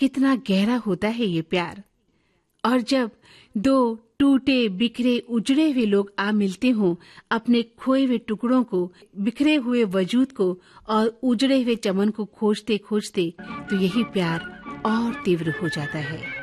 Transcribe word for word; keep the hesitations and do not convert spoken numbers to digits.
कितना गहरा होता है ये प्यार। और जब दो टूटे बिखरे उजड़े हुए लोग आ मिलते हों अपने खोए हुए टुकड़ों को, बिखरे हुए वजूद को और उजड़े हुए चमन को खोजते खोजते, तो यही प्यार और तीव्र हो जाता है।